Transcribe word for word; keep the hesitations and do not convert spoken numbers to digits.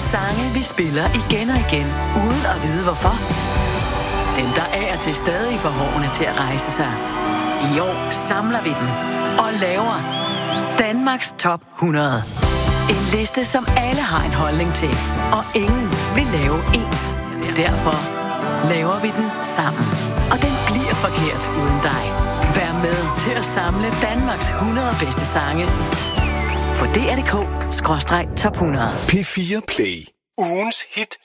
sange, vi spiller igen og igen, uden at vide hvorfor. Dem, der er til stadig for hårene til at rejse sig. I år samler vi dem og laver Danmarks Top hundrede. En liste, som alle har en holdning til, og ingen vil lave ens. Derfor laver vi den sammen. Og den bliver forkert uden dig. Vær med til at samle Danmarks hundrede bedste sange på D R punktum D K skråstreg top hundrede. P fire Play. Ugens hit